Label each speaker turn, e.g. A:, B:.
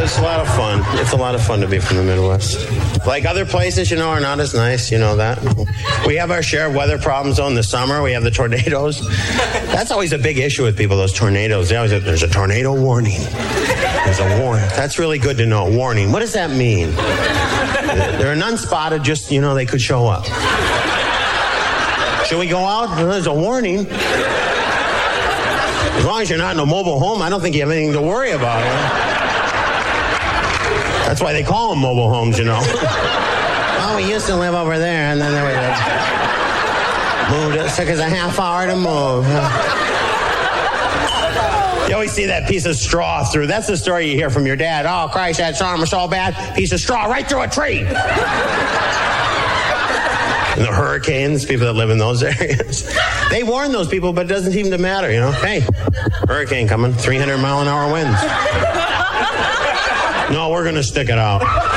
A: It's a lot of fun. It's a lot of fun to be from the Midwest. Like other places, are not as nice, that. We have our share of weather problems, though, in the summer. We have the tornadoes. That's always a big issue with people, those tornadoes. They always say, there's a tornado warning. There's a warning. That's really good to know. Warning. What does that mean? They're unspotted, just, they could show up. Should we go out? There's a warning. As long as you're not in a mobile home, I don't think you have anything to worry about. That's why they call them mobile homes, Oh, we used to live over there, and then we moved. It took us a half hour to move. You always see that piece of straw through. That's the story you hear from your dad. Oh, Christ, that storm was so bad. Piece of straw right through a tree. And the hurricanes, people that live in those areas. They warn those people, but it doesn't seem to matter, Hey, hurricane coming, 300-mile-an-hour winds. No, we're going to stick it out.